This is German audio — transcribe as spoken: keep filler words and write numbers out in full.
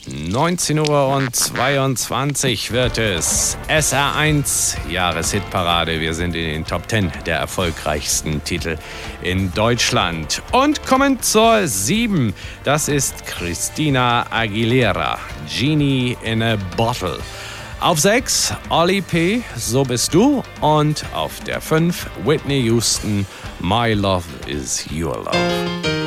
neunzehn Uhr und zweiundzwanzig wird es. S R eins Jahreshitparade. Wir sind in den Top zehn der erfolgreichsten Titel in Deutschland. Und kommen zur sieben. Das ist Christina Aguilera. Genie in a Bottle. Auf sechs Oli P. So bist du. Und auf der fünf Whitney Houston. My Love is Your Love.